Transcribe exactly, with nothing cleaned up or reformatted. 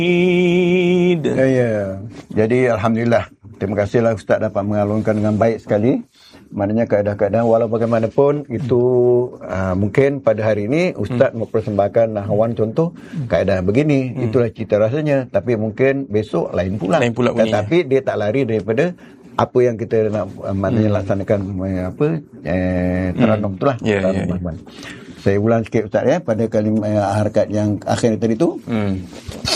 Ya, ya. Jadi Alhamdulillah, terima kasihlah Ustaz dapat mengalunkan dengan baik sekali. Maknanya keadaan-keadaan walau bagaimanapun itu uh, mungkin pada hari ini Ustaz hmm. mempersembahkan nahwan contoh keadaan begini, hmm. itulah cita rasanya. Tapi mungkin besok lain pula. Lain pula Tetapi dia tak lari daripada apa yang kita nak uh, maknanya hmm. laksanakan apa eh, teranum itulah. Yeah, yeah, yeah. Saya ulang sikit Ustaz ya pada kalimah harakat yang akhir tadi tu. Hmm.